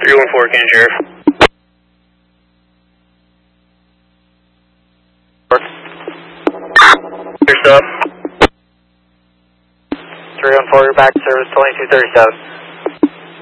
314, Canyon Sheriff. Your sub. 314, back to service 2237.